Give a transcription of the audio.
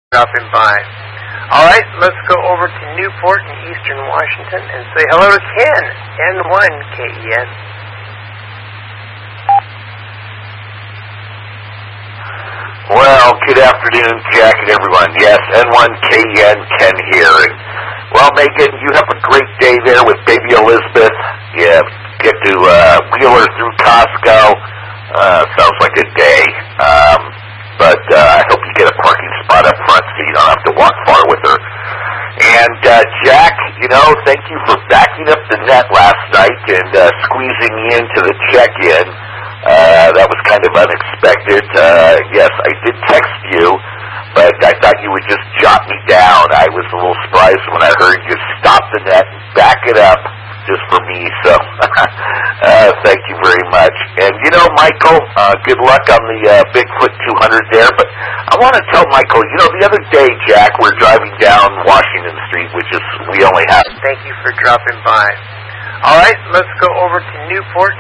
Dropping by. All right, let's go over to Newport in eastern Washington and say hello to Ken, N1KEN. Well, good afternoon, Jack and everyone. Yes, N1KEN, Ken here. And, well, Megan, you have a great day there with baby Elizabeth. You get to wheel her through Costco. Sounds like a day. But I hope you get a parking spot up front so you don't have to walk far with her. And, Jack, thank you for backing up the net last night and squeezing me into the check-in. That was kind of unexpected. Yes, I did text you, but I thought you would just jot me down. I was a little surprised when I heard you stop the net and back it up just for me. So, thank you very much. And, Michael, good luck on the Bigfoot 200 there. But I want to tell Michael, the other day, Jack, we're driving down Washington Street, which is, we only have... Thank you for dropping by. All right, let's go over to Newport.